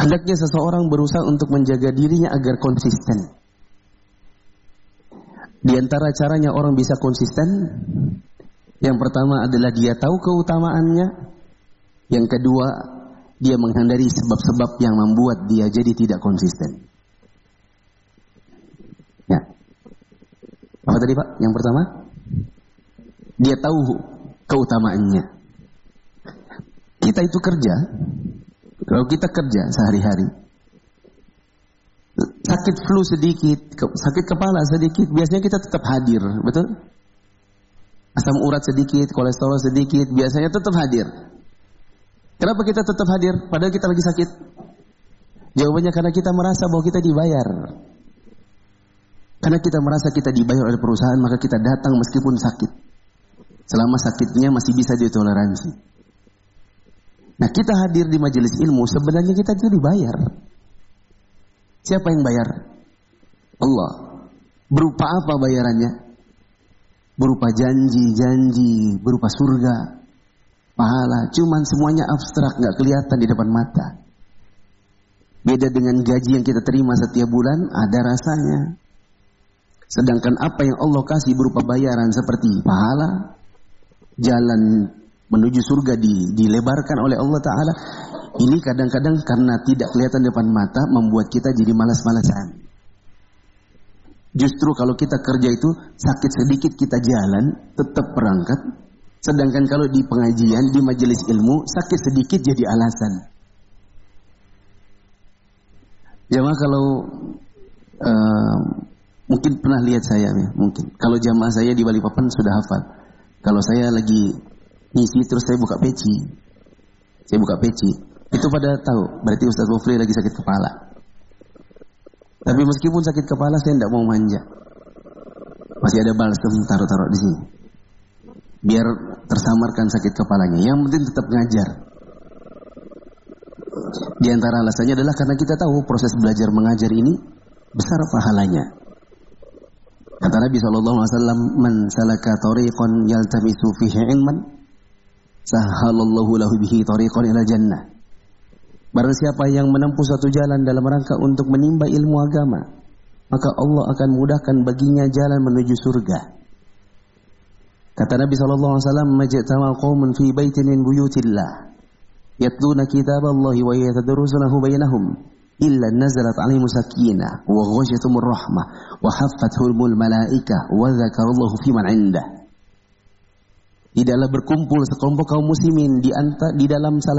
Hendaknya seseorang berusaha untuk menjaga dirinya agar konsisten. Di antara caranya orang bisa konsisten, yang pertama adalah dia tahu keutamaannya. Yang kedua, dia menghindari sebab-sebab yang membuat dia jadi tidak konsisten. Ya. Apa tadi Pak? Yang pertama, dia tahu keutamaannya. Kita itu kerja. Kalau kita kerja sehari-hari, sakit flu sedikit, sakit kepala sedikit, biasanya kita tetap hadir, betul? Asam urat sedikit, kolesterol sedikit, biasanya tetap hadir. Kenapa kita tetap hadir padahal kita lagi sakit? Jawabannya karena kita merasa bahwa kita dibayar. Karena kita merasa kita dibayar oleh perusahaan, maka kita datang meskipun sakit. Selama sakitnya masih bisa ditoleransi. Nah, kita hadir di majelis ilmu, sebenarnya kita itu dibayar. Siapa yang bayar? Allah. Berupa apa bayarannya? Berupa janji-janji, berupa surga, pahala. Cuman semuanya abstrak, gak kelihatan di depan mata. Beda dengan gaji yang kita terima setiap bulan, ada rasanya. Sedangkan apa yang Allah kasih berupa bayaran seperti pahala, jalan menuju surga dilebarkan oleh Allah Ta'ala. Ini kadang-kadang karena tidak kelihatan depan mata membuat kita jadi malas-malasan. Justru kalau kita kerja itu sakit sedikit kita jalan tetap berangkat. Sedangkan kalau di pengajian, di majelis ilmu, sakit sedikit jadi alasan. Jamaah kalau mungkin pernah lihat saya ya, mungkin. Kalau jamaah saya di Balikpapan sudah hafal. Kalau saya lagi ngisi terus saya buka peci. Saya buka peci. Itu pada tahu, berarti Ustaz Mufri lagi sakit kepala. Tapi meskipun sakit kepala saya tidak mau manja. Masih ada balsem taruh-taruh di sini. Biar tersamarkan sakit kepalanya. Yang penting tetap ngajar. Di antara alasannya adalah karena kita tahu proses belajar mengajar ini besar pahalanya. Kata Nabi SAW, "Man salaka tariqan yaltamisu fihi ilman, sahalallahu lahu bihi tariqan ila jannah." Barang siapa yang menempuh satu jalan dalam rangka untuk menimba ilmu agama, maka Allah akan mudahkan baginya jalan menuju surga. Kata Nabi SAW, "Majtama qaumun fi baitin min buyutillah, yatluna kitaballahi wa yatadarusunahu bainahum, illa nazalat 'alaihim sakinah wa ghashiyatuhumur rahmah wa haffathumul malaikah wa dzakarallahu fi man 'indah." Tidaklah berkumpul sekelompok kaum muslimin di dalam salah